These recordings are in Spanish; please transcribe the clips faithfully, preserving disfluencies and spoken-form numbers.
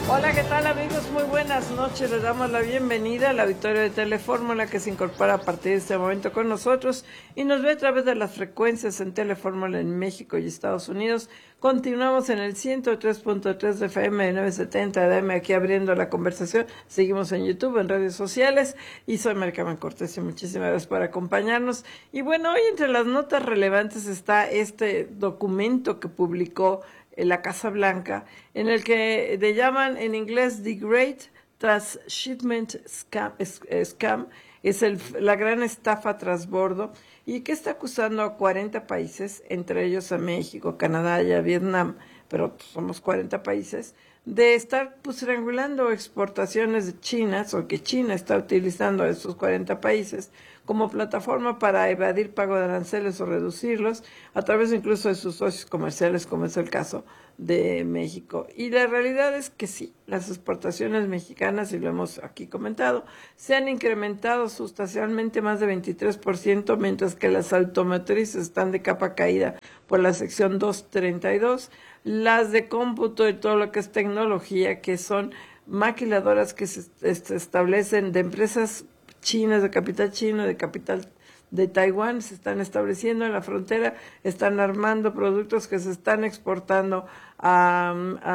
Hola, ¿qué tal amigos? Muy buenas noches. Les damos la bienvenida al auditorio de Telefórmula que se incorpora a partir de este momento con nosotros y nos ve a través de las frecuencias en Telefórmula en México y Estados Unidos. Continuamos en el ciento tres punto tres de F M de novecientos setenta de A M aquí abriendo la conversación. Seguimos en YouTube, en redes sociales y soy Maricarmen Cortés y muchísimas gracias por acompañarnos. Y bueno, hoy entre las notas relevantes está este documento que publicó la Casa Blanca, en el que le llaman en inglés The Great Transshipment Scam, scam es el, la gran estafa transbordo, y que está acusando a cuarenta países, entre ellos a México, Canadá y a Vietnam, pero pues, somos cuarenta países, de estar pues, triangulando exportaciones de China, o que China está utilizando a esos cuarenta países como plataforma para evadir pago de aranceles o reducirlos, a través incluso de sus socios comerciales, como es el caso de México. Y la realidad es que sí, las exportaciones mexicanas, y lo hemos aquí comentado, se han incrementado sustancialmente más de veintitrés por ciento, mientras que las automotrices están de capa caída por la sección doscientos treinta y dos, las de cómputo y todo lo que es tecnología, que son maquiladoras que se establecen de empresas chinas, de capital chino, de capital de Taiwán, se están estableciendo en la frontera, están armando productos que se están exportando a,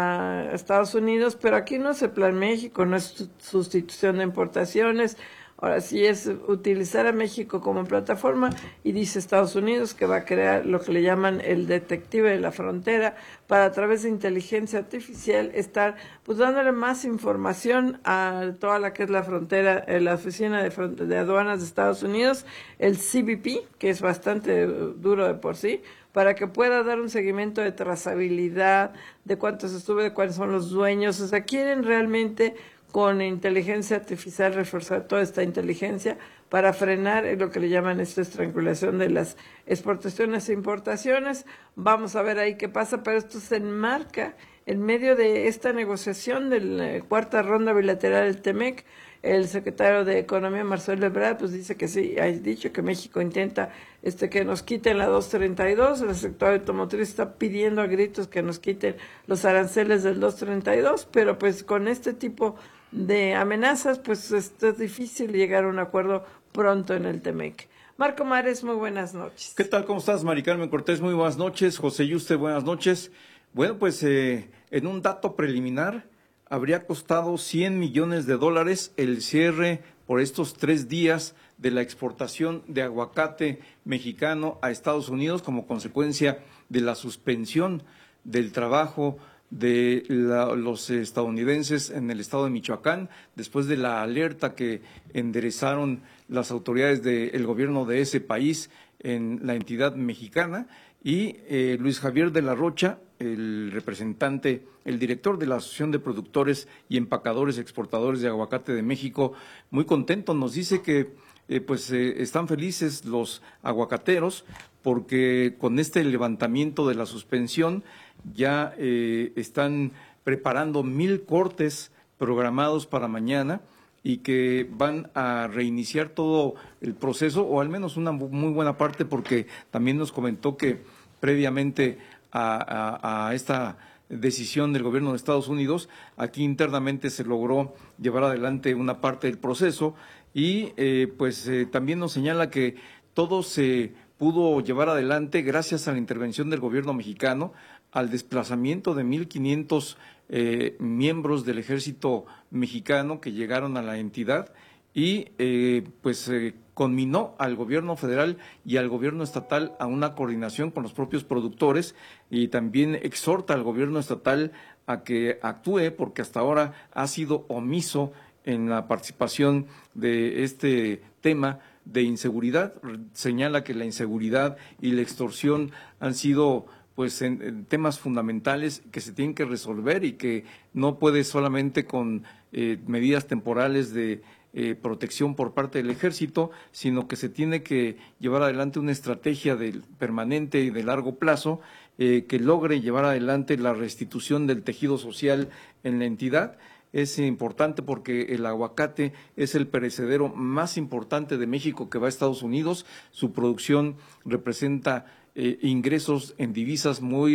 a Estados Unidos, pero aquí no es el Plan México, no es sustitución de importaciones. Ahora sí es utilizar a México como plataforma, y dice Estados Unidos que va a crear lo que le llaman el detective de la frontera, para a través de inteligencia artificial estar pues dándole más información a toda la que es la frontera, la oficina de, de aduanas de Estados Unidos, el C B P, que es bastante duro de por sí, para que pueda dar un seguimiento de trazabilidad, de cuántos estuvo, de cuáles son los dueños. O sea, quieren realmente con inteligencia artificial reforzar toda esta inteligencia para frenar lo que le llaman esta estrangulación de las exportaciones e importaciones. Vamos a ver ahí qué pasa, pero esto se enmarca en medio de esta negociación de la cuarta ronda bilateral del TEMEC. El secretario de Economía, Marcelo Ebrard, pues dice que sí, ha dicho que México intenta este que nos quiten la doscientos treinta y dos, el sector automotriz está pidiendo a gritos que nos quiten los aranceles del doscientos treinta y dos, pero pues con este tipo de amenazas, pues es difícil llegar a un acuerdo pronto en el TEMEC. Marco Mares, muy buenas noches. ¿Qué tal? ¿Cómo estás, Mari Carmen Cortés? Muy buenas noches. José Yuste, buenas noches. Bueno, pues eh, en un dato preliminar, habría costado cien millones de dólares el cierre por estos tres días de la exportación de aguacate mexicano a Estados Unidos como consecuencia de la suspensión del trabajo de la, los estadounidenses en el estado de Michoacán, después de la alerta que enderezaron las autoridades del gobierno de ese país en la entidad mexicana. Y eh, Luis Javier de la Rocha, el representante, el director de la Asociación de Productores y Empacadores Exportadores de Aguacate de México, muy contento, nos dice que eh, pues eh, están felices los aguacateros porque con este levantamiento de la suspensión ya eh, están preparando mil cortes programados para mañana y que van a reiniciar todo el proceso, o al menos una muy buena parte, porque también nos comentó que previamente a, a, a esta decisión del gobierno de Estados Unidos, aquí internamente se logró llevar adelante una parte del proceso y eh, pues eh, también nos señala que todo se pudo llevar adelante gracias a la intervención del gobierno mexicano, al desplazamiento de mil quinientos eh, miembros del ejército mexicano que llegaron a la entidad y eh, pues eh, conminó al gobierno federal y al gobierno estatal a una coordinación con los propios productores, y también exhorta al gobierno estatal a que actúe porque hasta ahora ha sido omiso en la participación de este tema de inseguridad. Señala que la inseguridad y la extorsión han sido pues en, en temas fundamentales que se tienen que resolver y que no puede solamente con eh, medidas temporales de eh, protección por parte del ejército, sino que se tiene que llevar adelante una estrategia de, permanente y de largo plazo eh, que logre llevar adelante la restitución del tejido social en la entidad. Es importante porque el aguacate es el perecedero más importante de México que va a Estados Unidos. Su producción representa eh, ingresos en divisas muy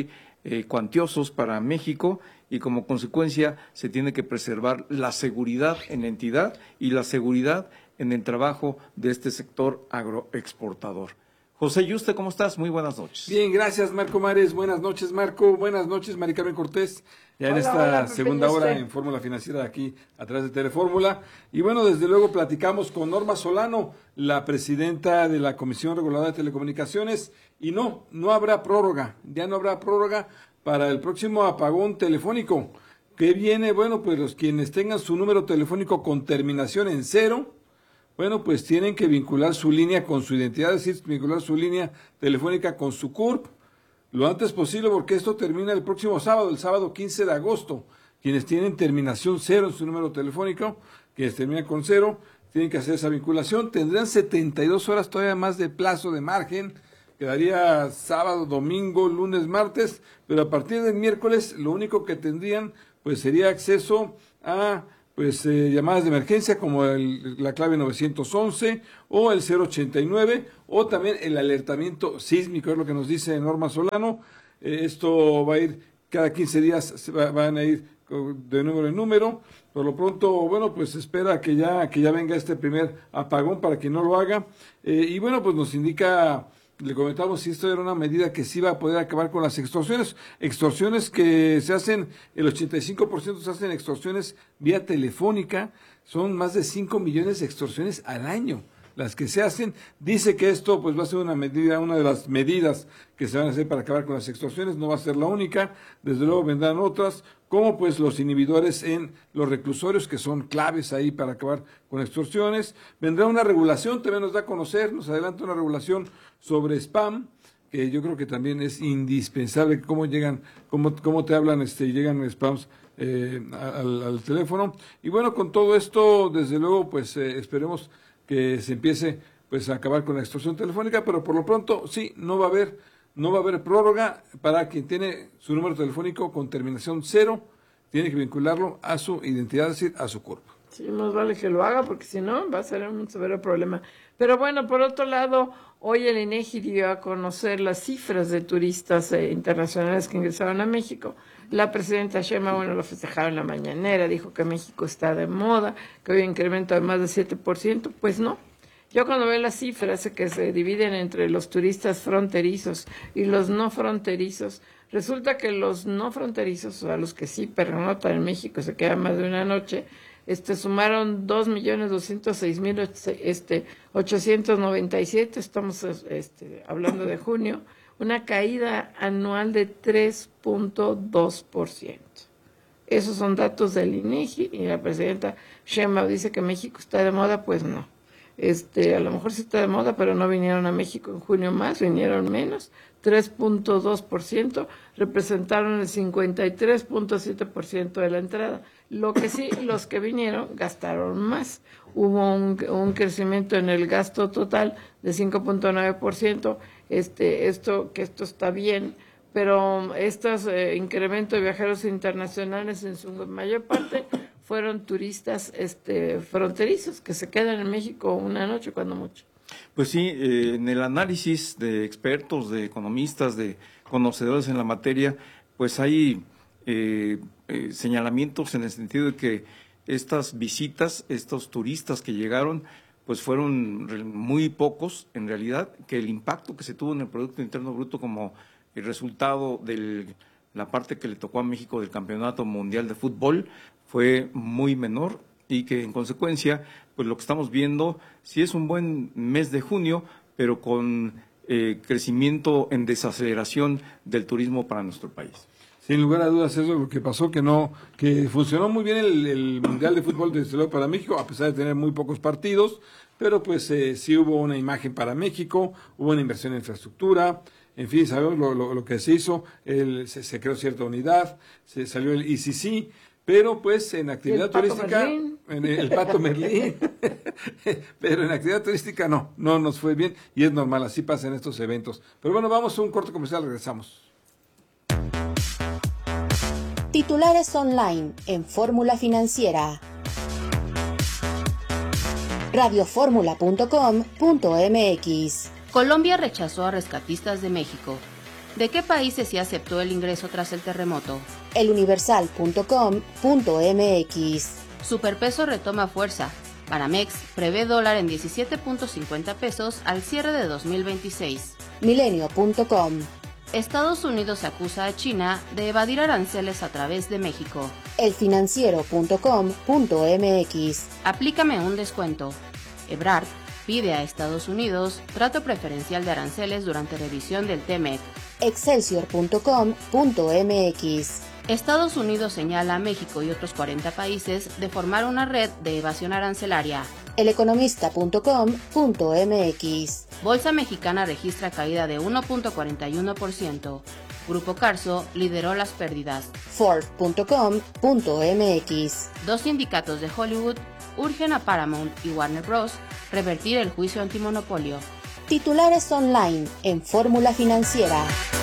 eh, cuantiosos para México y como consecuencia se tiene que preservar la seguridad en la entidad y la seguridad en el trabajo de este sector agroexportador. José Yuste, ¿cómo estás? Muy buenas noches. Bien, gracias Marco Mares, buenas noches Marco, buenas noches Mari Carmen Cortés, ya en hola, esta hola, segunda hora en Fórmula Financiera aquí a través de Telefórmula. Y bueno, desde luego platicamos con Norma Solano, la presidenta de la Comisión Reguladora de Telecomunicaciones, y no, no habrá prórroga, ya no habrá prórroga para el próximo apagón telefónico. ¿Qué viene? Bueno, pues los quienes tengan su número telefónico con terminación en cero, bueno, pues tienen que vincular su línea con su identidad, es decir, vincular su línea telefónica con su C U R P lo antes posible, porque esto termina el próximo sábado, el sábado quince de agosto. Quienes tienen terminación cero en su número telefónico, quienes terminan con cero, tienen que hacer esa vinculación. Tendrán setenta y dos horas todavía más de plazo de margen. Quedaría sábado, domingo, lunes, martes, pero a partir del miércoles lo único que tendrían pues sería acceso a pues eh, llamadas de emergencia como el, la clave novecientos once o el cero ochenta y nueve o también el alertamiento sísmico, es lo que nos dice Norma Solano. Eh, esto va a ir cada quince días, se va, van a ir de número en número. Por lo pronto, bueno, pues espera que ya que ya venga este primer apagón para que no lo haga. Eh, y bueno, pues nos indica, le comentamos si esto era una medida que sí va a poder acabar con las extorsiones, extorsiones que se hacen, el ochenta y cinco por ciento se hacen extorsiones vía telefónica, son más de cinco millones de extorsiones al año las que se hacen. Dice que esto pues va a ser una medida, una de las medidas que se van a hacer para acabar con las extorsiones, no va a ser la única, desde luego vendrán otras, como pues los inhibidores en los reclusorios, que son claves ahí para acabar con extorsiones. Vendrá una regulación, también nos da a conocer, nos adelanta una regulación sobre spam, que yo creo que también es indispensable, cómo llegan, cómo, cómo te hablan, este, llegan spams eh, al, al teléfono. Y bueno, con todo esto, desde luego, pues eh, esperemos que se empiece pues a acabar con la extorsión telefónica, pero por lo pronto sí, no va a haber, no va a haber prórroga para quien tiene su número telefónico con terminación cero, tiene que vincularlo a su identidad, es decir, a su cuerpo. Sí, más vale que lo haga, porque si no va a ser un severo problema. Pero bueno, por otro lado, hoy el INEGI dio a conocer las cifras de turistas eh, internacionales que ingresaron a México. La presidenta Sheinbaum, bueno, lo festejaron en la mañanera, dijo que México está de moda, que hoy incremento de más de siete por ciento. Pues no. Yo cuando veo las cifras que se dividen entre los turistas fronterizos y los no fronterizos, resulta que los no fronterizos, o sea, los que sí pernotan en México, se quedan más de una noche, este sumaron dos millones doscientos seis mil este ochocientos noventa y siete, estamos este hablando de junio, una caída anual de tres punto dos por ciento. Esos son datos del INEGI, y la presidenta Sheinbaum dice que México está de moda. Pues no. Este, a lo mejor sí está de moda, pero no vinieron a México en junio más, vinieron menos, tres punto dos por ciento, representaron el cincuenta y tres punto siete por ciento de la entrada. Lo que sí, los que vinieron gastaron más. Hubo un, un crecimiento en el gasto total de cinco punto nueve por ciento, este, esto, que esto está bien, pero estos eh, incremento de viajeros internacionales en su mayor parte fueron turistas este, fronterizos que se quedan en México una noche cuando mucho. Pues sí, eh, en el análisis de expertos, de economistas, de conocedores en la materia, pues hay eh, eh, señalamientos en el sentido de que estas visitas, estos turistas que llegaron, pues fueron muy pocos en realidad, que el impacto que se tuvo en el Producto Interno Bruto como el resultado de la parte que le tocó a México del Campeonato Mundial de Fútbol fue muy menor, y que en consecuencia, pues lo que estamos viendo, sí es un buen mes de junio, pero con eh, crecimiento en desaceleración del turismo para nuestro país. Sin lugar a dudas, eso es lo que pasó, que no, que funcionó muy bien el, el Mundial de Fútbol desde luego para México, a pesar de tener muy pocos partidos, pero pues eh, sí hubo una imagen para México, hubo una inversión en infraestructura, en fin, sabemos lo, lo, lo que se hizo, el, se, se creó cierta unidad, se salió el I C C, pero pues en actividad turística, en el, el Pato Merlín, pero en actividad turística no, no nos fue bien, y es normal, así pasa en estos eventos. Pero bueno, vamos a un corto comercial, regresamos. Titulares online en Fórmula Financiera. radioformula punto com punto m x. Colombia rechazó a rescatistas de México. ¿De qué países se aceptó el ingreso tras el terremoto? eluniversal punto com punto m x. Superpeso retoma fuerza. Banamex prevé dólar en diecisiete punto cincuenta pesos al cierre de dos mil veintiséis. milenio punto com. Estados Unidos acusa a China de evadir aranceles a través de México. elfinanciero punto com punto m x. Aplícame un descuento. Ebrard pide a Estados Unidos trato preferencial de aranceles durante revisión del T M E C. excelsior punto com punto m x. Estados Unidos señala a México y otros cuarenta países de formar una red de evasión arancelaria. eleconomista punto com punto m x. Bolsa Mexicana registra caída de uno punto cuarenta y uno por ciento. Grupo Carso lideró las pérdidas. forbes punto com punto m x. Dos sindicatos de Hollywood urgen a Paramount y Warner Bros. Revertir el juicio antimonopolio. Titulares online en Fórmula Financiera.